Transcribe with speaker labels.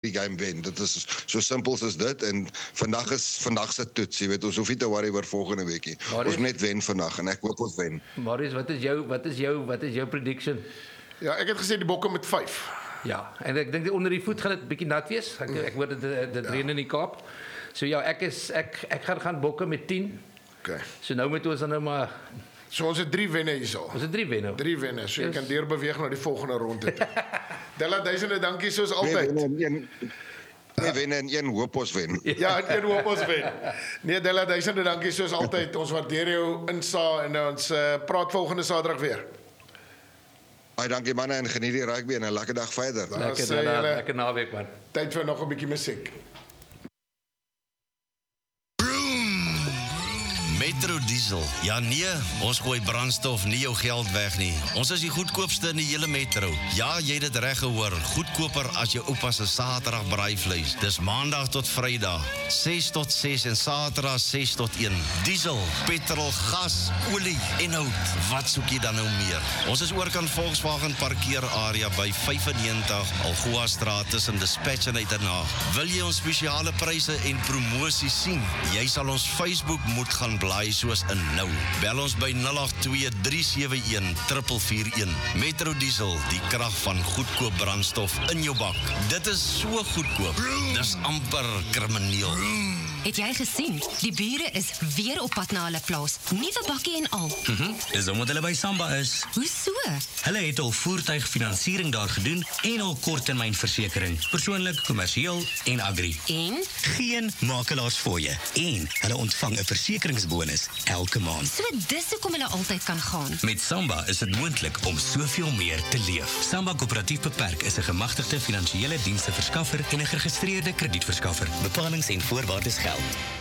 Speaker 1: die game wen. Dit is so simpel as dit, en vandag se toets, jy weet, ons hoef nie te worry oor volgende weekie. Ons net wen vandag, en ek hoop ons wen.
Speaker 2: Marius, wat is jou prediction?
Speaker 3: Ja, ek het gesê die Bokke met 5.
Speaker 2: Ja, en ek dink onder die voet gaan dit bietjie nat wees. Ek hoor dit reën in die Kaap. So ja, ek gaan Bokke met 10.
Speaker 3: Okay.
Speaker 2: So nou moet ons dan nou maar
Speaker 3: So ons het 3 wenne hierso.
Speaker 2: Ons het 3 wenne.
Speaker 3: 3 wenne. So jy kan deurbeweeg na die volgende ronde toe. Della, duisende dankie soos altyd.
Speaker 1: Nee, wen en een hoop ons wen.
Speaker 3: Ja, en een hoop ons wen. Nee, Della, duisende dankie soos altyd. Ons waardeer jou insa en ons praat volgende Saterdag weer.
Speaker 1: Baie dankie manne en geniet die rugby en 'n lekker dag verder.
Speaker 2: Lekker naweek man.
Speaker 3: Tyd vir nog 'n bietjie musiek.
Speaker 4: Metro Diesel. Ja nee, ons gooi brandstof nie jou geld weg nie. Ons is die goedkoopste in die hele metro. Ja, jy het dit reg gehoor. Goedkoper as jou oupa se Saterdag braaivleis. Dis Maandag tot Vrydag, 6 tot 6 en Saterdag 6 tot 1. Diesel, petrol, gas, olie en hout. Wat soek jy dan nou meer? Ons is oorkant Volkswagen parkeerarea by 95 Algoa Straat tussen Dispatch en Uitenhaag. Wil jy ons spesiale pryse en promosies sien? Jy sal ons Facebook moet gaan blaai soos in nou. Bel ons by 082-371-441. Metro Diesel, die krag van goedkoop brandstof in jou bak. Dit is so goedkoop. Dis amper krimineel.
Speaker 5: Het jy gesien? Die bure is weer op pad na hulle plaas. Nuwe bakkie en al.
Speaker 6: Dis omdat hulle by Samba is.
Speaker 5: Hoe so?
Speaker 6: Hulle het al voertuigfinansiering daar gedoen en al korttermynversekering. Persoonlik, kommersieel en agri.
Speaker 5: En?
Speaker 6: Geen makelaars fooie. En hulle ontvang 'n versekeringsbonus elke maand.
Speaker 5: So dis hoekom hulle altyd kan gaan.
Speaker 6: Met Samba is dit moontlik om soveel meer te leef. Samba Koöperatief Beperk is 'n gemagtigde finansiële diensteverskaffer en 'n geregistreerde kredietverskaffer. Bepalings en voorwaardes geld.